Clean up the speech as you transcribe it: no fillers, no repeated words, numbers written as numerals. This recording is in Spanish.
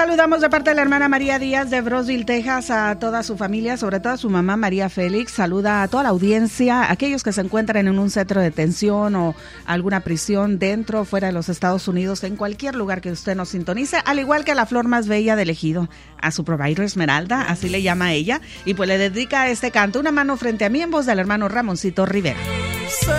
Saludamos de parte de la hermana María Díaz de Brosville, Texas, a toda su familia, sobre todo a su mamá María Félix. Saluda a toda la audiencia, aquellos que se encuentran en un centro de detención o alguna prisión dentro o fuera de los Estados Unidos, en cualquier lugar que usted nos sintonice, al igual que a la flor más bella del ejido, a su provider Esmeralda, así le llama a ella, y pues le dedica este canto, Una mano frente a mí, en voz del hermano Ramoncito Rivera.